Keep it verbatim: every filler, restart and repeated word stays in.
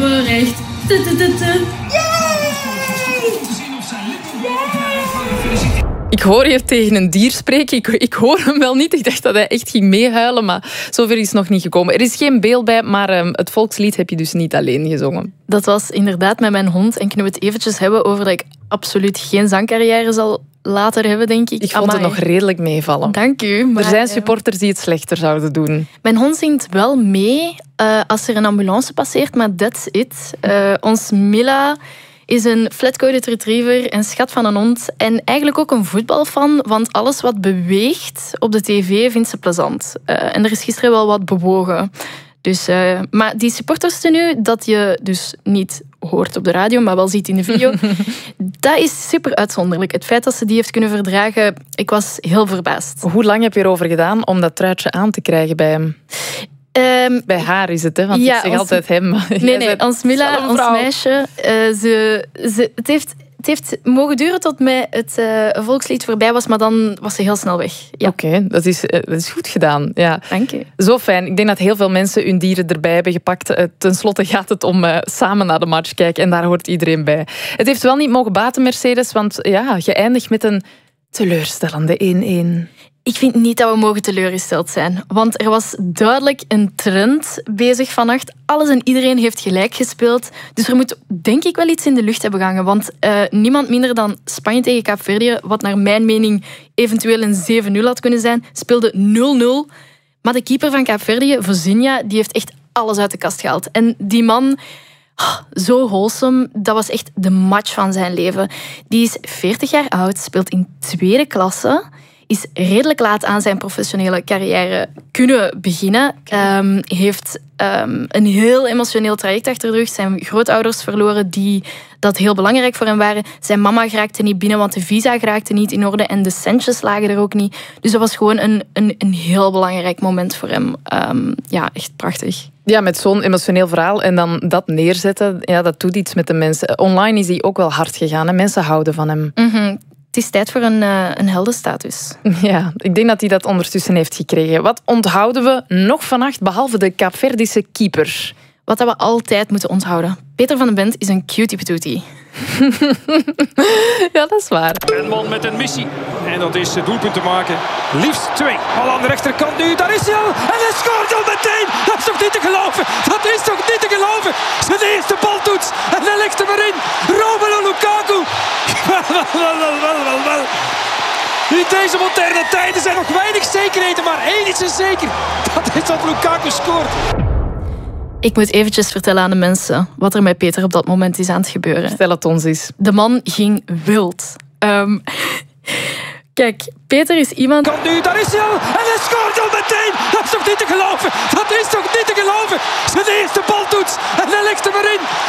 voorrecht. Ik hoor hier tegen een dier spreken. Ik, ik hoor hem wel niet. Ik dacht dat hij echt ging meehuilen, maar zover is het nog niet gekomen. Er is geen beeld bij, maar um, het volkslied heb je dus niet alleen gezongen. Dat was inderdaad met mijn hond. En kunnen we het eventjes hebben over dat ik absoluut geen zangcarrière zal later hebben, denk ik. Ik vond Amai. het nog redelijk meevallen. Dank u. Maar, er zijn supporters die het slechter zouden doen. Mijn hond zingt wel mee uh, als er een ambulance passeert, maar that's it. Uh, ons Mila is een flat-coated retriever, een schat van een hond en eigenlijk ook een voetbalfan, want alles wat beweegt op de tv vindt ze plezant. Uh, en er is gisteren wel wat bewogen. Dus, uh, maar die supporterstenu, dat je dus niet hoort op de radio, maar wel ziet in de video, dat is super uitzonderlijk. Het feit dat ze die heeft kunnen verdragen, ik was heel verbaasd. Hoe lang heb je erover gedaan om dat truitje aan te krijgen bij hem? Um, bij haar is het, hè? Want ja, ik zeg ons, altijd hem. Nee, nee, ons Mila, ons meisje, uh, ze, ze, het heeft... Het heeft mogen duren tot mij het uh, volkslied voorbij was, maar dan was ze heel snel weg. Ja. Oké, okay, dat, is, uh, dat is goed gedaan. Ja. Dank je. Zo fijn. Ik denk dat heel veel mensen hun dieren erbij hebben gepakt. Uh, ten slotte gaat het om uh, samen naar de match kijken en daar hoort iedereen bij. Het heeft wel niet mogen baten, Mercedes, want ja, je eindigt met een teleurstellende één-één. Ik vind niet dat we mogen teleurgesteld zijn. Want er was duidelijk een trend bezig vannacht. Alles en iedereen heeft gelijk gespeeld. Dus er moet denk ik wel iets in de lucht hebben gehangen. Want uh, niemand minder dan Spanje tegen Kaapverdië, wat naar mijn mening eventueel een zeven nul had kunnen zijn, speelde nul nul. Maar de keeper van Kaapverdië, Vozinha, die heeft echt alles uit de kast gehaald. En die man... Oh, zo wholesome, dat was echt de match van zijn leven. Die is veertig jaar oud, speelt in tweede klasse, is redelijk laat aan zijn professionele carrière kunnen beginnen. Um, heeft um, een heel emotioneel traject achter de rug. Zijn grootouders verloren die dat heel belangrijk voor hem waren. Zijn mama geraakte niet binnen, want de visa geraakte niet in orde en de centjes lagen er ook niet. Dus dat was gewoon een, een, een heel belangrijk moment voor hem. Um, ja, echt prachtig. Ja, met zo'n emotioneel verhaal en dan dat neerzetten, ja, dat doet iets met de mensen. Online is hij ook wel hard gegaan en mensen houden van hem. Mm-hmm. Het is tijd voor een, uh, een heldenstatus. Ja, ik denk dat hij dat ondertussen heeft gekregen. Wat onthouden we nog vannacht, behalve de Kaapverdische keeper? Wat we altijd moeten onthouden. Peter van den Bent is een cutie patootie. Ja, dat is waar. Een man met een missie. En dat is het doelpunt te maken. Liefst twee. Al aan de rechterkant nu. Daar is hij al. En hij scoort al meteen. Dat is toch niet te geloven. Dat is toch niet te geloven. Zijn eerste baltoets. En hij legt hem erin. Romelu Lukaku. Wel, wel, wel, wel, wel, wel. In deze moderne tijden zijn nog weinig zekerheden. Maar één is er zeker. Dat is dat Lukaku scoort. Ik moet eventjes vertellen aan de mensen wat er met Peter op dat moment is aan het gebeuren. Vertel het ons eens. De man ging wild. Um, kijk, Peter is iemand... Komt nu, daar is hij al. En hij scoort al meteen. Dat is toch niet te geloven. Dat is toch niet te geloven. Zijn eerste baltoets. En hij legt hem erin.